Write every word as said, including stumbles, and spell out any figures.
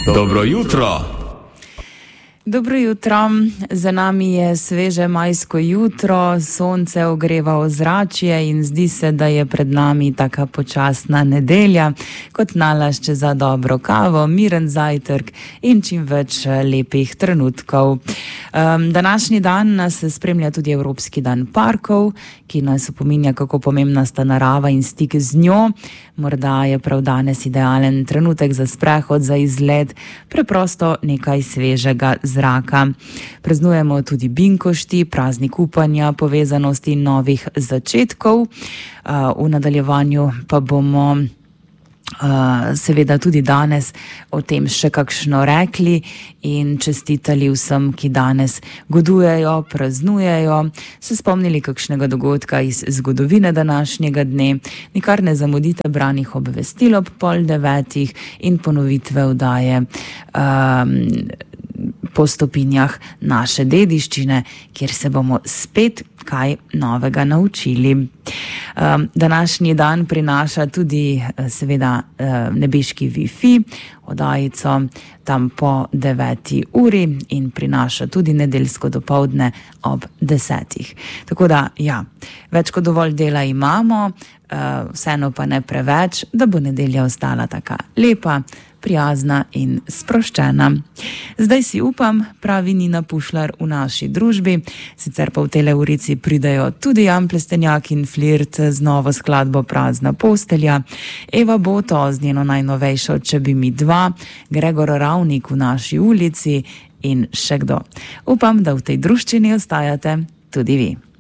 Dobro jutro. Dobro jutro, za nami je sveže majsko jutro, sonce ogreva ozračje in zdi se, da je pred nami taka počasna nedelja, kot nalašč za dobro kavo, miren zajtrk in čim več lepih trenutkov. Um, današnji dan nas spremlja tudi Evropski dan parkov, ki nas opominja, kako pomembna sta narava in stik z njo. Morda je prav danes idealen trenutek za sprehod, za izlet, preprosto nekaj svežega zraka. Praznujemo tudi binkošti, praznik upanja, povezanosti in novih začetkov. V nadaljevanju pa bomo Uh, seveda tudi danes o tem še kakšno rekli in čestitali vsem, ki danes godujejo, praznujejo, se spomnili kakšnega dogodka iz zgodovine današnjega dne. Nikar ne zamudite branih obvestil ob pol devetih in ponovitve oddaje um, po stopinjah naše dediščine, kjer se bomo spet kaj novega naučili. Um, današnji dan prinaša tudi seveda nebeški Wi-Fi, oddajico tam po deveti uri in prinaša tudi nedeljsko dopoldne ob desetih. Tako da, ja, več kot dovolj dela imamo, uh, vseeno pa ne preveč, da bo nedelja ostala taka lepa, prijazna in sproščena. Zdaj si upam, pravi Nina Pušlar v naši družbi, sicer pa v tele urici pridejo tudi Jan Plestenjak in Flirt z novo skladbo Prazna postelja, Eva Boto z njeno najnovejšo Če bi mi dva, Gregor Ravnik v naši ulici in še kdo. Upam, da v tej druščini ostajate tudi vi.